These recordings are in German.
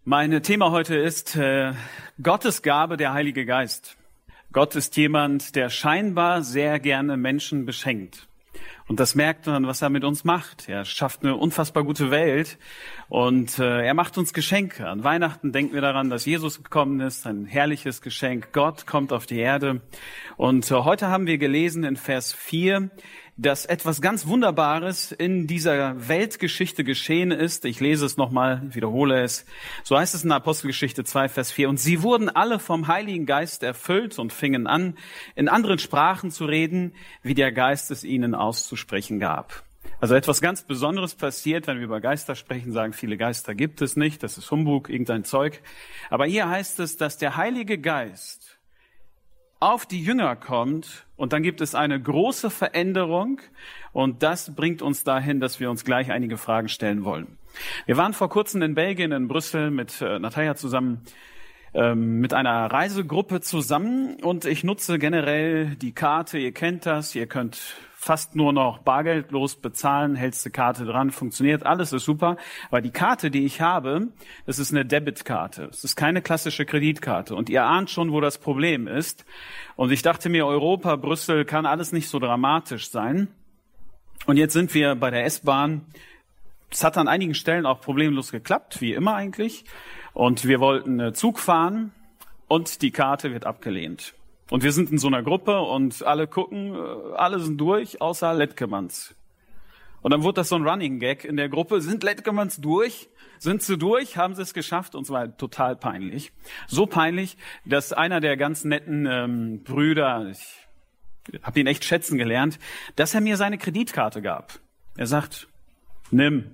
Mein Thema heute ist Gottes Gabe, der Heilige Geist. Gott ist jemand, der scheinbar sehr gerne Menschen beschenkt. Und das merkt man, was er mit uns macht. Er schafft eine unfassbar gute Welt und er macht uns Geschenke. An Weihnachten denken wir daran, dass Jesus gekommen ist, ein herrliches Geschenk. Gott kommt auf die Erde. Und heute haben wir gelesen in Vers 4, dass etwas ganz Wunderbares in dieser Weltgeschichte geschehen ist. Ich lese es nochmal, wiederhole es. So heißt es in Apostelgeschichte 2, Vers 4. Und sie wurden alle vom Heiligen Geist erfüllt und fingen an, in anderen Sprachen zu reden, wie der Geist es ihnen auszusprechen gab. Also etwas ganz Besonderes passiert, wenn wir über Geister sprechen, sagen viele, Geister gibt es nicht, das ist Humbug, irgendein Zeug. Aber hier heißt es, dass der Heilige Geist auf die Jünger kommt und dann gibt es eine große Veränderung und das bringt uns dahin, dass wir uns gleich einige Fragen stellen wollen. Wir waren vor kurzem in Belgien, in Brüssel mit Natalia zusammen, mit einer Reisegruppe zusammen und ich nutze generell die Karte, ihr kennt das, ihr könnt fast nur noch bargeldlos bezahlen, hältst die Karte dran, funktioniert, alles ist super. Aber die Karte, die ich habe, das ist eine Debitkarte. Es ist keine klassische Kreditkarte. Und ihr ahnt schon, wo das Problem ist. Und ich dachte mir, Europa, Brüssel, kann alles nicht so dramatisch sein. Und jetzt sind wir bei der S-Bahn. Es hat an einigen Stellen auch problemlos geklappt, wie immer eigentlich. Und wir wollten Zug fahren und die Karte wird abgelehnt. Und wir sind in so einer Gruppe und alle gucken, alle sind durch, außer Lettkemanns. Und dann wurde das so ein Running Gag in der Gruppe. Sind Lettkemanns durch? Sind sie durch? Haben sie es geschafft? Und es war total peinlich. So peinlich, dass einer der ganz netten Brüder, ich habe ihn echt schätzen gelernt, dass er mir seine Kreditkarte gab. Er sagt, nimm,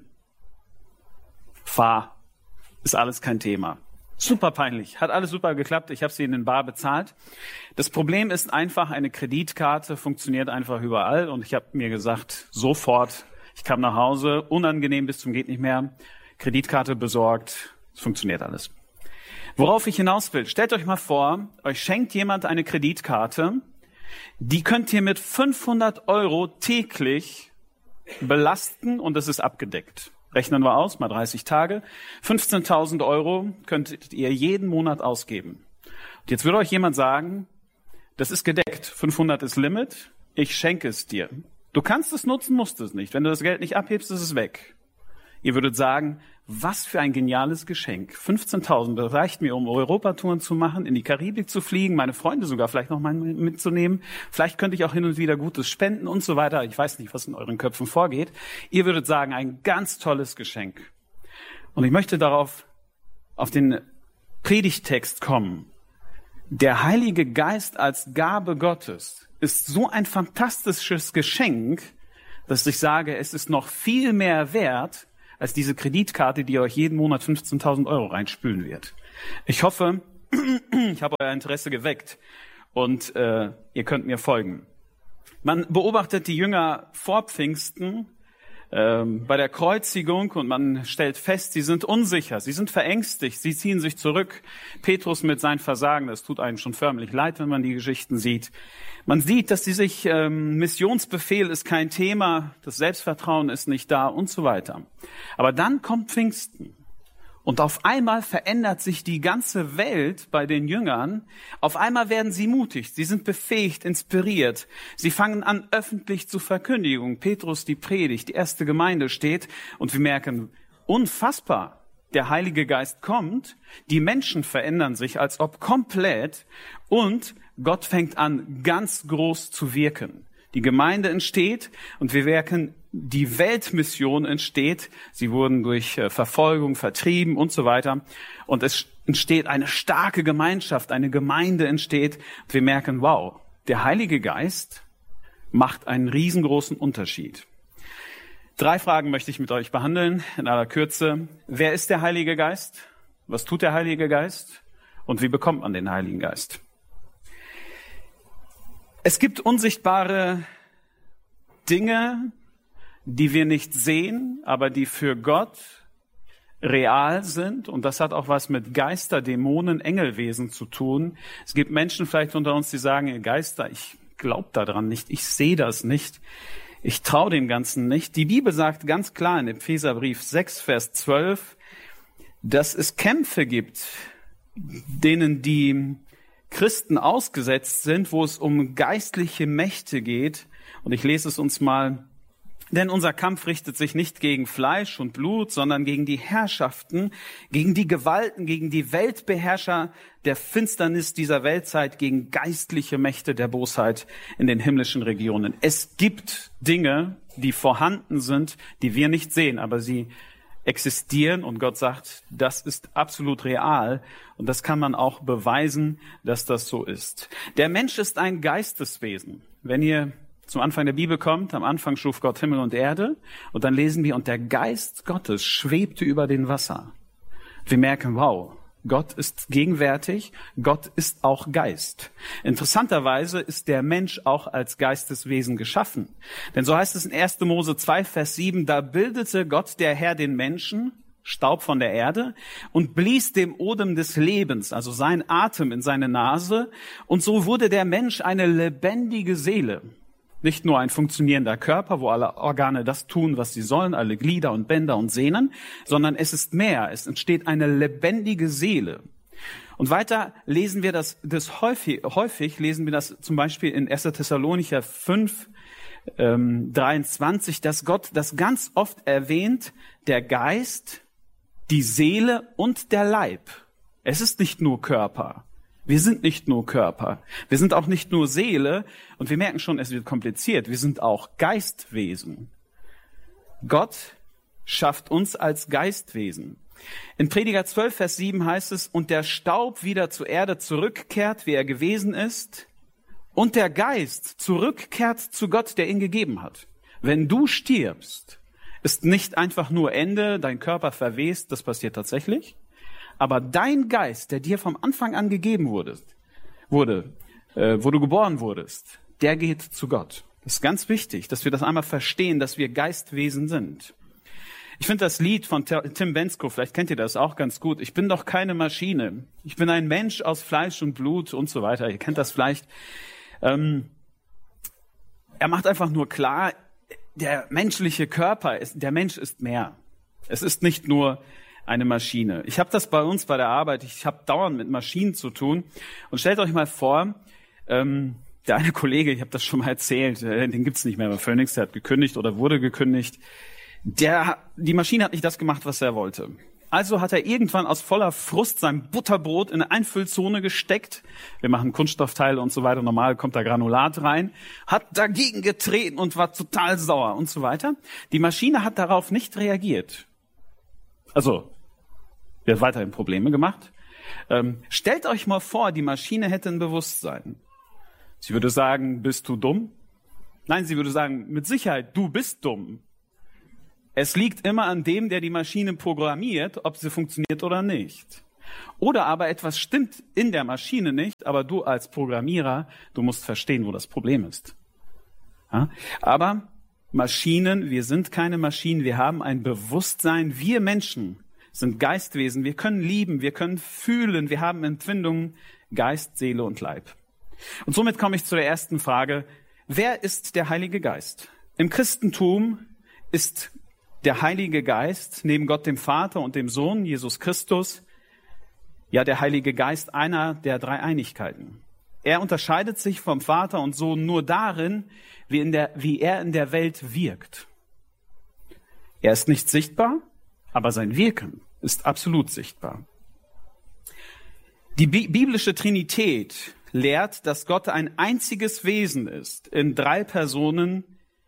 fahr, ist alles kein Thema. Super peinlich, hat alles super geklappt, ich habe sie in den Bar bezahlt. Das Problem ist einfach, eine Kreditkarte funktioniert einfach überall und ich habe mir gesagt, sofort, ich kam nach Hause, unangenehm bis zum geht nicht mehr, Kreditkarte besorgt, es funktioniert alles. Worauf ich hinaus will, stellt euch mal vor, euch schenkt jemand eine Kreditkarte, die könnt ihr mit 500 € täglich belasten und es ist abgedeckt. Rechnen wir aus, mal 30 Tage. 15.000 € könntet ihr jeden Monat ausgeben. Und jetzt würde euch jemand sagen, das ist gedeckt. 500 ist Limit, ich schenke es dir. Du kannst es nutzen, musst es nicht. Wenn du das Geld nicht abhebst, ist es weg. Ihr würdet sagen, was für ein geniales Geschenk. 15.000, das reicht mir, um Europatouren zu machen, in die Karibik zu fliegen, meine Freunde sogar vielleicht noch mal mitzunehmen. Vielleicht könnte ich auch hin und wieder Gutes spenden und so weiter. Ich weiß nicht, was in euren Köpfen vorgeht. Ihr würdet sagen, ein ganz tolles Geschenk. Und ich möchte auf den Predigttext kommen. Der Heilige Geist als Gabe Gottes ist so ein fantastisches Geschenk, dass ich sage, es ist noch viel mehr wert, als diese Kreditkarte, die euch jeden Monat 15.000 € reinspülen wird. Ich hoffe, ich habe euer Interesse geweckt und ihr könnt mir folgen. Man beobachtet die Jünger vor Pfingsten bei der Kreuzigung und man stellt fest, sie sind unsicher, sie sind verängstigt, sie ziehen sich zurück. Petrus mit seinem Versagen, das tut einem schon förmlich leid, wenn man die Geschichten sieht. Man sieht, dass sie sich, Missionsbefehl ist kein Thema, das Selbstvertrauen ist nicht da und so weiter. Aber dann kommt Pfingsten. Und auf einmal verändert sich die ganze Welt bei den Jüngern. Auf einmal werden sie mutig, sie sind befähigt, inspiriert. Sie fangen an, öffentlich zu Verkündigung. Petrus, die Predigt, die erste Gemeinde steht und wir merken, unfassbar, der Heilige Geist kommt, die Menschen verändern sich, als ob komplett und Gott fängt an, ganz groß zu wirken. Die Gemeinde entsteht und wir merken, die Weltmission entsteht. Sie wurden durch Verfolgung vertrieben und so weiter. Und es entsteht eine starke Gemeinschaft, eine Gemeinde entsteht. Und wir merken, wow, der Heilige Geist macht einen riesengroßen Unterschied. 3 Fragen möchte ich mit euch behandeln in aller Kürze. Wer ist der Heilige Geist? Was tut der Heilige Geist? Und wie bekommt man den Heiligen Geist? Es gibt unsichtbare Dinge, die wir nicht sehen, aber die für Gott real sind. Und das hat auch was mit Geister, Dämonen, Engelwesen zu tun. Es gibt Menschen vielleicht unter uns, die sagen, Geister, ich glaube daran nicht, ich sehe das nicht, ich traue dem Ganzen nicht. Die Bibel sagt ganz klar in Epheserbrief 6, Vers 12, dass es Kämpfe gibt, denen die Christen ausgesetzt sind, wo es um geistliche Mächte geht. Und ich lese es uns mal. Denn unser Kampf richtet sich nicht gegen Fleisch und Blut, sondern gegen die Herrschaften, gegen die Gewalten, gegen die Weltbeherrscher der Finsternis dieser Weltzeit, gegen geistliche Mächte der Bosheit in den himmlischen Regionen. Es gibt Dinge, die vorhanden sind, die wir nicht sehen, aber sie existieren und Gott sagt, das ist absolut real und das kann man auch beweisen, dass das so ist. Der Mensch ist ein Geisteswesen. Wenn ihr zum Anfang der Bibel kommt, am Anfang schuf Gott Himmel und Erde und dann lesen wir, und der Geist Gottes schwebte über den Wasser. Wir merken, wow, Gott ist gegenwärtig, Gott ist auch Geist. Interessanterweise ist der Mensch auch als Geisteswesen geschaffen. Denn so heißt es in 1. Mose 2, Vers 7, da bildete Gott, der Herr, den Menschen, Staub von der Erde, und blies dem Odem des Lebens, also sein Atem, in seine Nase. Und so wurde der Mensch eine lebendige Seele. Nicht nur ein funktionierender Körper, wo alle Organe das tun, was sie sollen, alle Glieder und Bänder und Sehnen, sondern es ist mehr. Es entsteht eine lebendige Seele. Und weiter lesen wir das häufig lesen wir das zum Beispiel in 1. Thessalonicher 5, 23, dass Gott das ganz oft erwähnt, der Geist, die Seele und der Leib. Es ist nicht nur Körper. Wir sind nicht nur Körper, wir sind auch nicht nur Seele und wir merken schon, es wird kompliziert, wir sind auch Geistwesen. Gott schafft uns als Geistwesen. In Prediger 12, Vers 7 heißt es, und der Staub wieder zur Erde zurückkehrt, wie er gewesen ist, und der Geist zurückkehrt zu Gott, der ihn gegeben hat. Wenn du stirbst, ist nicht einfach nur Ende, dein Körper verwest, das passiert tatsächlich. Aber dein Geist, der dir vom Anfang an gegeben wurde, wo du geboren wurdest, der geht zu Gott. Das ist ganz wichtig, dass wir das einmal verstehen, dass wir Geistwesen sind. Ich finde das Lied von Tim Bensko, vielleicht kennt ihr das auch ganz gut. Ich bin doch keine Maschine. Ich bin ein Mensch aus Fleisch und Blut und so weiter. Ihr kennt das vielleicht. Er macht einfach nur klar, der menschliche Körper, der Mensch ist mehr. Es ist nicht nur eine Maschine. Ich habe das bei uns bei der Arbeit, ich habe dauernd mit Maschinen zu tun. Und stellt euch mal vor, der eine Kollege, ich habe das schon mal erzählt, den gibt's nicht mehr bei Phoenix, der hat gekündigt oder wurde gekündigt. Die Maschine hat nicht das gemacht, was er wollte. Also hat er irgendwann aus voller Frust sein Butterbrot in eine Einfüllzone gesteckt. Wir machen Kunststoffteile und so weiter. Normal kommt da Granulat rein. Hat dagegen getreten und war total sauer und so weiter. Die Maschine hat darauf nicht reagiert. Also, wir haben weiterhin Probleme gemacht. Stellt euch mal vor, die Maschine hätte ein Bewusstsein. Sie würde sagen, bist du dumm? Nein, sie würde sagen, mit Sicherheit, du bist dumm. Es liegt immer an dem, der die Maschine programmiert, ob sie funktioniert oder nicht. Oder aber etwas stimmt in der Maschine nicht, aber du als Programmierer, du musst verstehen, wo das Problem ist. Ja? Aber Maschinen, wir sind keine Maschinen, wir haben ein Bewusstsein. Wir Menschen sind Geistwesen, wir können lieben, wir können fühlen, wir haben Empfindungen, Geist, Seele und Leib. Und somit komme ich zu der ersten Frage. Wer ist der Heilige Geist? Im Christentum ist der Heilige Geist neben Gott dem Vater und dem Sohn, Jesus Christus, ja der Heilige Geist einer der drei Einigkeiten. Er unterscheidet sich vom Vater und Sohn nur darin, wie er in der Welt wirkt. Er ist nicht sichtbar, aber sein Wirken ist absolut sichtbar. Die biblische Trinität lehrt, dass Gott ein einziges Wesen ist, in drei Personen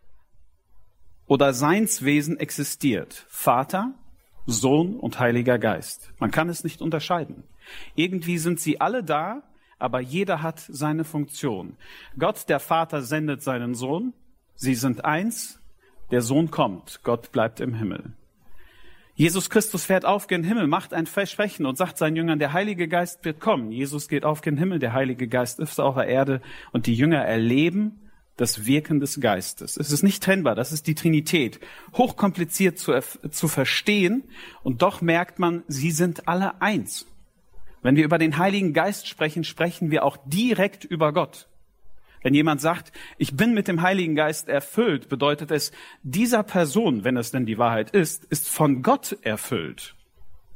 oder Seinswesen existiert. Vater, Sohn und Heiliger Geist. Man kann es nicht unterscheiden. Irgendwie sind sie alle da, aber jeder hat seine Funktion. Gott, der Vater, sendet seinen Sohn. Sie sind eins. Der Sohn kommt. Gott bleibt im Himmel. Jesus Christus fährt auf gen Himmel, macht ein Versprechen und sagt seinen Jüngern, der Heilige Geist wird kommen. Jesus geht auf gen Himmel, der Heilige Geist ist auf der Erde und die Jünger erleben das Wirken des Geistes. Es ist nicht trennbar, das ist die Trinität. Hochkompliziert zu verstehen und doch merkt man, sie sind alle eins. Wenn wir über den Heiligen Geist sprechen, sprechen wir auch direkt über Gott. Wenn jemand sagt, ich bin mit dem Heiligen Geist erfüllt, bedeutet es, dieser Person, wenn es denn die Wahrheit ist von Gott erfüllt.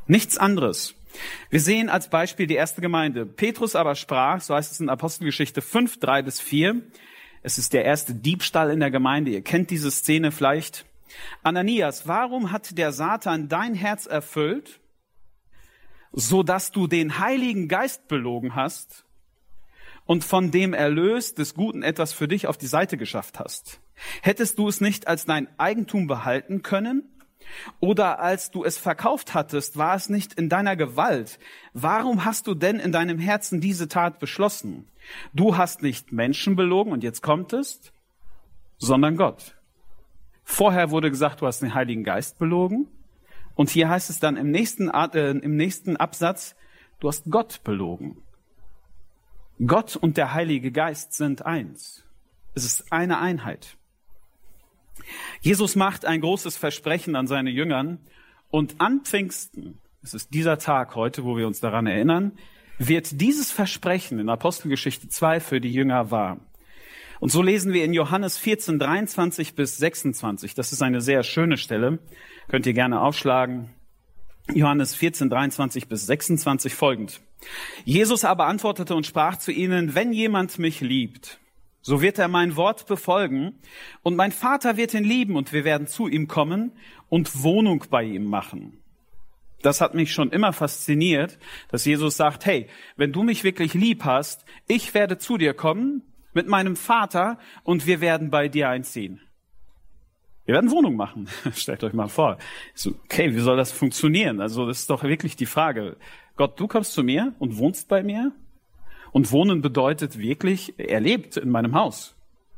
Nichts anderes. Wir sehen als Beispiel die erste Gemeinde. Petrus aber sprach, so heißt es in Apostelgeschichte 5, 3-4. Es ist der erste Diebstahl in der Gemeinde. Ihr kennt diese Szene vielleicht. Ananias, warum hat der Satan dein Herz erfüllt, so dass du den Heiligen Geist belogen hast und von dem Erlös des Guten etwas für dich auf die Seite geschafft hast? Hättest du es nicht als dein Eigentum behalten können? Oder als du es verkauft hattest, war es nicht in deiner Gewalt? Warum hast du denn in deinem Herzen diese Tat beschlossen? Du hast nicht Menschen belogen, und jetzt kommt es, sondern Gott. Vorher wurde gesagt, du hast den Heiligen Geist belogen. Und hier heißt es dann im nächsten Absatz, du hast Gott belogen. Gott und der Heilige Geist sind eins. Es ist eine Einheit. Jesus macht ein großes Versprechen an seine Jüngern und an Pfingsten, es ist dieser Tag heute, wo wir uns daran erinnern, wird dieses Versprechen in Apostelgeschichte 2 für die Jünger wahr. Und so lesen wir in Johannes 14, 23-26. Das ist eine sehr schöne Stelle. Könnt ihr gerne aufschlagen. Johannes 14, 23-26 folgend. Jesus aber antwortete und sprach zu ihnen, wenn jemand mich liebt, so wird er mein Wort befolgen und mein Vater wird ihn lieben und wir werden zu ihm kommen und Wohnung bei ihm machen. Das hat mich schon immer fasziniert, dass Jesus sagt, hey, wenn du mich wirklich lieb hast, ich werde zu dir kommen mit meinem Vater und wir werden bei dir einziehen. Wir werden Wohnung machen. Stellt euch mal vor. So, okay, wie soll das funktionieren? Also das ist doch wirklich die Frage. Gott, du kommst zu mir und wohnst bei mir? Und wohnen bedeutet wirklich, er lebt in meinem Haus.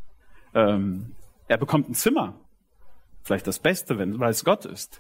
Er bekommt ein Zimmer. Vielleicht das Beste, weil es Gott ist.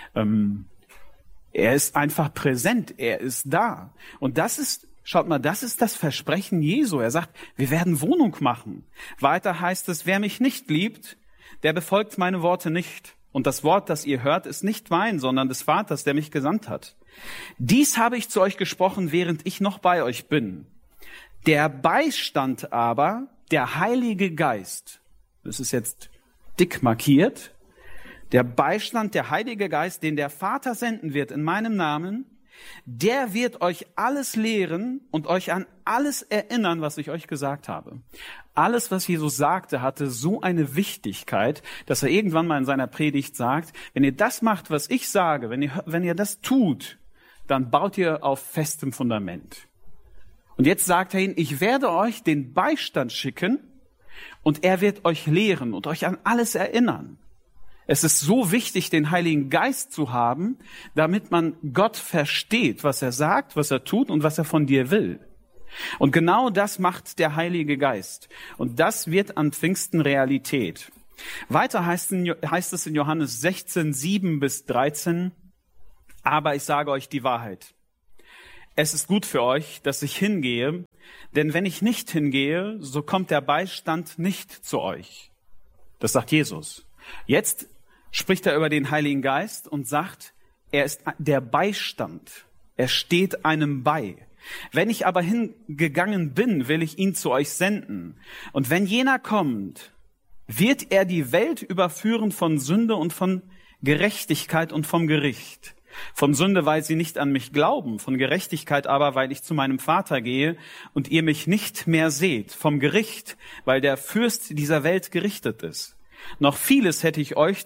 Er ist einfach präsent. Er ist da. Und das ist, schaut mal, das ist das Versprechen Jesu. Er sagt, wir werden Wohnung machen. Weiter heißt es, wer mich nicht liebt, der befolgt meine Worte nicht. Und das Wort, das ihr hört, ist nicht mein, sondern des Vaters, der mich gesandt hat. Dies habe ich zu euch gesprochen, während ich noch bei euch bin. Der Beistand aber, der Heilige Geist, das ist jetzt dick markiert, der Beistand, der Heilige Geist, den der Vater senden wird in meinem Namen, der wird euch alles lehren und euch an alles erinnern, was ich euch gesagt habe. Alles, was Jesus sagte, hatte so eine Wichtigkeit, dass er irgendwann mal in seiner Predigt sagt, wenn ihr das macht, was ich sage, wenn ihr das tut, dann baut ihr auf festem Fundament. Und jetzt sagt er ihnen, ich werde euch den Beistand schicken und er wird euch lehren und euch an alles erinnern. Es ist so wichtig, den Heiligen Geist zu haben, damit man Gott versteht, was er sagt, was er tut und was er von dir will. Und genau das macht der Heilige Geist. Und das wird an Pfingsten Realität. Weiter heißt es in Johannes 16, 7-13, aber ich sage euch die Wahrheit. Es ist gut für euch, dass ich hingehe, denn wenn ich nicht hingehe, so kommt der Beistand nicht zu euch. Das sagt Jesus. Jetzt spricht er über den Heiligen Geist und sagt, er ist der Beistand. Er steht einem bei. Wenn ich aber hingegangen bin, will ich ihn zu euch senden. Und wenn jener kommt, wird er die Welt überführen von Sünde und von Gerechtigkeit und vom Gericht. Von Sünde, weil sie nicht an mich glauben, von Gerechtigkeit aber, weil ich zu meinem Vater gehe und ihr mich nicht mehr seht, vom Gericht, weil der Fürst dieser Welt gerichtet ist. Noch vieles hätte ich euch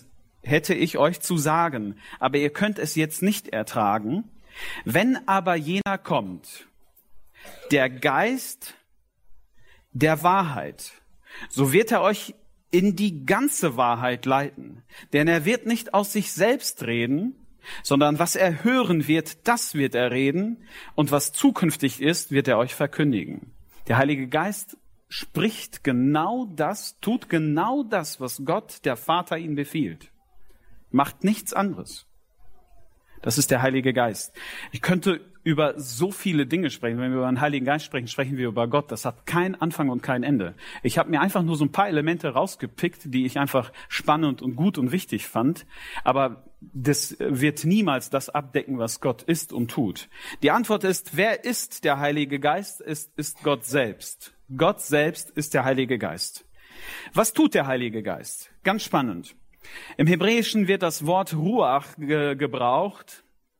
zu sagen, aber ihr könnt es jetzt nicht ertragen. Wenn aber jener kommt, der Geist der Wahrheit, so wird er euch in die ganze Wahrheit leiten. Denn er wird nicht aus sich selbst reden, sondern was er hören wird, das wird er reden, und was zukünftig ist, wird er euch verkündigen. Der Heilige Geist spricht genau das, tut genau das, was Gott, der Vater, ihm befiehlt. Macht nichts anderes. Das ist der Heilige Geist. Ich könnte über so viele Dinge sprechen. Wenn wir über den Heiligen Geist sprechen, sprechen wir über Gott. Das hat keinen Anfang und kein Ende. Ich habe mir einfach nur so ein paar Elemente rausgepickt, die ich einfach spannend und gut und wichtig fand. Aber das wird niemals das abdecken, was Gott ist und tut. Die Antwort ist, wer ist der Heilige Geist? Ist Gott selbst. Gott selbst ist der Heilige Geist. Was tut der Heilige Geist? Ganz spannend. Im Hebräischen wird das Wort Ruach gebraucht.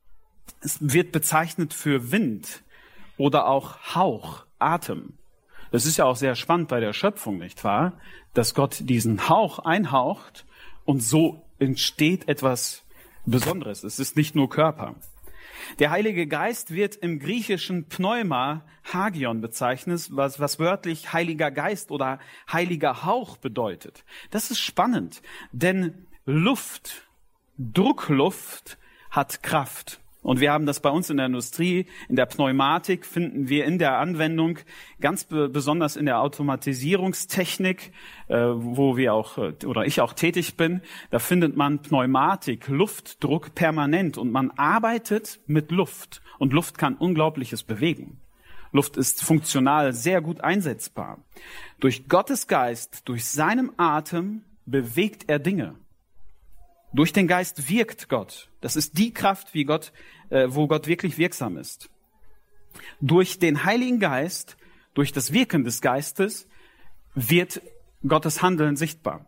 Es wird bezeichnet für Wind oder auch Hauch, Atem. Das ist ja auch sehr spannend bei der Schöpfung, nicht wahr? Dass Gott diesen Hauch einhaucht und so entsteht etwas Besonderes. Es ist nicht nur Körper. Der Heilige Geist wird im Griechischen Pneuma, Hagion bezeichnet, was wörtlich Heiliger Geist oder Heiliger Hauch bedeutet. Das ist spannend, denn Luft, Druckluft hat Kraft. Und wir haben das bei uns in der Industrie, in der Pneumatik finden wir in der Anwendung, ganz besonders in der Automatisierungstechnik, wo wir auch, oder ich auch tätig bin, da findet man Pneumatik, Luftdruck permanent und man arbeitet mit Luft. Und Luft kann Unglaubliches bewegen. Luft ist funktional sehr gut einsetzbar. Durch Gottes Geist, durch seinen Atem bewegt er Dinge. Durch den Geist wirkt Gott. Das ist die Kraft, wo Gott wirklich wirksam ist. Durch den Heiligen Geist, durch das Wirken des Geistes, wird Gottes Handeln sichtbar.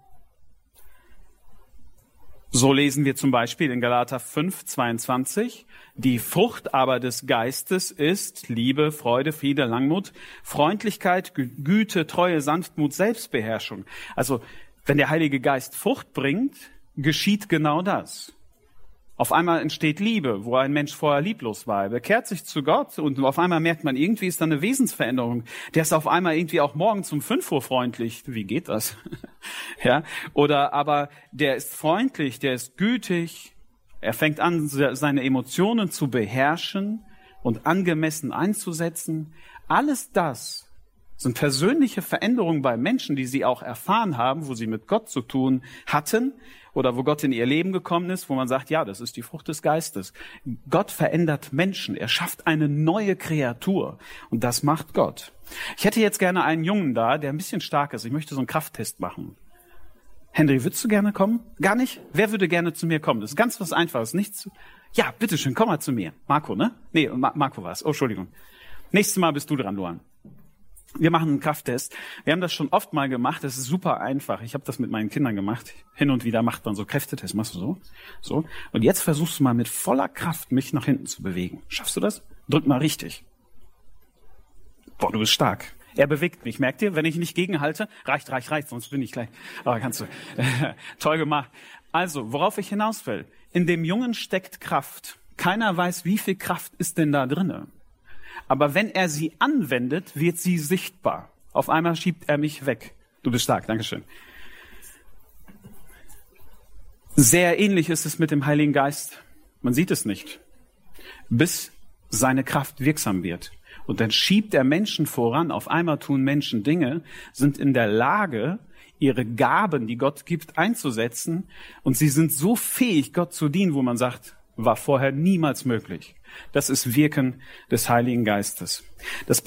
So lesen wir zum Beispiel in Galater 5,22, die Frucht aber des Geistes ist Liebe, Freude, Friede, Langmut, Freundlichkeit, Güte, Treue, Sanftmut, Selbstbeherrschung. Also, wenn der Heilige Geist Frucht bringt, geschieht genau das. Auf einmal entsteht Liebe, wo ein Mensch vorher lieblos war. Er bekehrt sich zu Gott und auf einmal merkt man, irgendwie ist da eine Wesensveränderung. Der ist auf einmal irgendwie auch morgens um 5 Uhr freundlich. Wie geht das? Ja, oder aber der ist freundlich, der ist gütig. Er fängt an, seine Emotionen zu beherrschen und angemessen einzusetzen. Alles das sind persönliche Veränderungen bei Menschen, die sie auch erfahren haben, wo sie mit Gott zu tun hatten oder wo Gott in ihr Leben gekommen ist, wo man sagt, ja, das ist die Frucht des Geistes. Gott verändert Menschen. Er schafft eine neue Kreatur. Und das macht Gott. Ich hätte jetzt gerne einen Jungen da, der ein bisschen stark ist. Ich möchte so einen Krafttest machen. Henry, würdest du gerne kommen? Gar nicht? Wer würde gerne zu mir kommen? Das ist ganz was Einfaches. Nichts. Ja, bitteschön, komm mal zu mir. Marco, ne? Nee, Marco war es. Oh, Entschuldigung. Nächstes Mal bist du dran, Luan. Wir machen einen Krafttest. Wir haben das schon oft mal gemacht. Das ist super einfach. Ich habe das mit meinen Kindern gemacht. Hin und wieder macht man so Kräftetests. Machst du so? So. Und jetzt versuchst du mal mit voller Kraft, mich nach hinten zu bewegen. Schaffst du das? Drück mal richtig. Boah, du bist stark. Er bewegt mich. Merkt ihr? Wenn ich nicht gegenhalte, reicht, sonst bin ich gleich. Aber kannst du. Toll gemacht. Also, worauf ich hinaus will. In dem Jungen steckt Kraft. Keiner weiß, wie viel Kraft ist denn da drinne. Aber wenn er sie anwendet, wird sie sichtbar. Auf einmal schiebt er mich weg. Du bist stark, Dankeschön. Sehr ähnlich ist es mit dem Heiligen Geist. Man sieht es nicht, bis seine Kraft wirksam wird. Und dann schiebt er Menschen voran. Auf einmal tun Menschen Dinge, sind in der Lage, ihre Gaben, die Gott gibt, einzusetzen. Und sie sind so fähig, Gott zu dienen, wo man sagt, war vorher niemals möglich. Das ist Wirken des Heiligen Geistes. Das